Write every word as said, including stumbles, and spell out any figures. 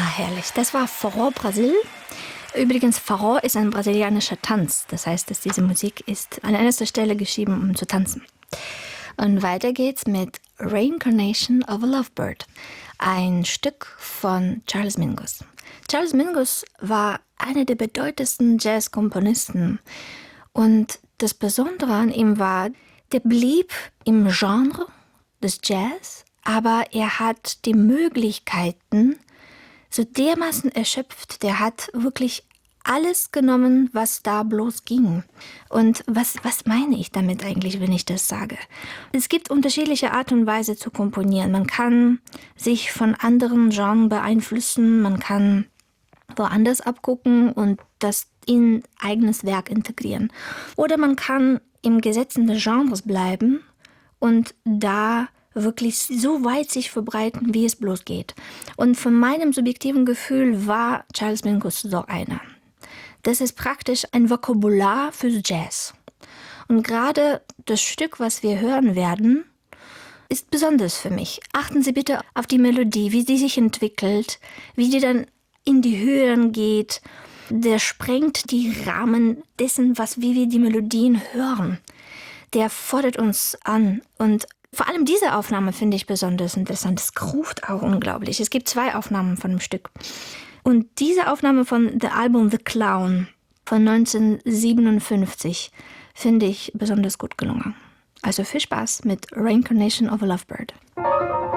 herrlich. Das war Forró Brasil. Übrigens, Forró ist ein brasilianischer Tanz. Das heißt, dass diese Musik ist an erster Stelle geschrieben, um zu tanzen. Und weiter geht's mit Reincarnation of a Lovebird, ein Stück von Charles Mingus. Charles Mingus war einer der bedeutendsten Jazzkomponisten. Und das Besondere an ihm war, der blieb im Genre des Jazz, aber er hat die Möglichkeiten so dermaßen erschöpft, der hat wirklich alles genommen, was da bloß ging. Und was, was meine ich damit eigentlich, wenn ich das sage? Es gibt unterschiedliche Art und Weise zu komponieren. Man kann sich von anderen Genres beeinflussen, man kann woanders abgucken und das in eigenes Werk integrieren. Oder man kann im Gesetzen des Genres bleiben und da wirklich so weit sich verbreiten, wie es bloß geht. Und von meinem subjektiven Gefühl war Charles Mingus so einer. Das ist praktisch ein Vokabular für Jazz. Und gerade das Stück, was wir hören werden, ist besonders für mich. Achten Sie bitte auf die Melodie, wie die sich entwickelt, wie die dann in die Höhen geht. Der sprengt die Rahmen dessen, was, wie wir die Melodien hören. Der fordert uns an. Und vor allem diese Aufnahme finde ich besonders interessant. Es ruft auch unglaublich. Es gibt zwei Aufnahmen von dem Stück. Und diese Aufnahme von The Album The Clown von neunzehnhundertsiebenundfünfzig finde ich besonders gut gelungen. Also viel Spaß mit Reincarnation of a Lovebird.